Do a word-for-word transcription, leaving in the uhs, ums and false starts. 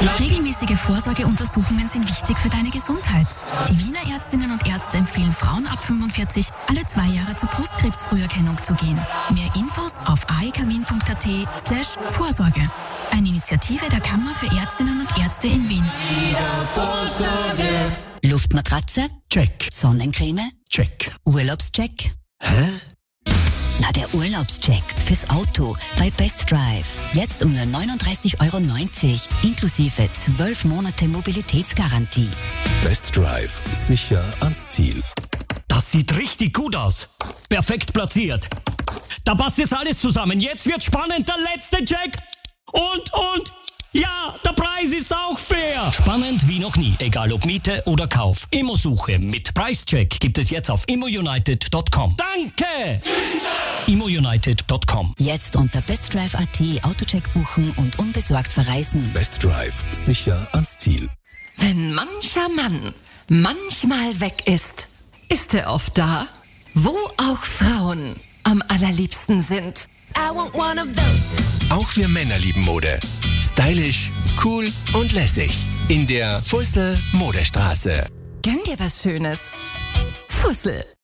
Regelmäßige Vorsorgeuntersuchungen sind wichtig für deine Gesundheit. Die Wiener Ärztinnen und Ärzte empfehlen Frauen ab fünfundvierzig, alle zwei Jahre zur Brustkrebsfrüherkennung zu gehen. Mehr Infos auf aekwien.at slash Vorsorge. Eine Initiative der Kammer für Ärztinnen und Ärzte in Wien. Luftmatratze? Check. Sonnencreme? Check. Urlaubscheck? Hä? Na, der Urlaubscheck fürs Auto bei Best Drive. Jetzt um nur neununddreißig Euro neunzig, inklusive zwölf Monate Mobilitätsgarantie. Best Drive. Sicher ans Ziel. Das sieht richtig gut aus. Perfekt platziert. Da passt jetzt alles zusammen. Jetzt wird spannend. Der letzte Check. Und, und, ja, der Preis ist auch fair. Spannend wie noch nie. Egal ob Miete oder Kauf. Immosuche mit Preischeck gibt es jetzt auf immounited punkt com. Danke! immounited punkt com. Jetzt unter bestdrive punkt at Autocheck buchen und unbesorgt verreisen. Best Drive. Sicher ans Ziel. Wenn mancher Mann manchmal weg ist, ist er oft da, wo auch Frauen am allerliebsten sind. I want one of those. Auch wir Männer lieben Mode. Stylisch, cool und lässig. In der Fussel Modestraße. Gönn dir was Schönes. Fussel.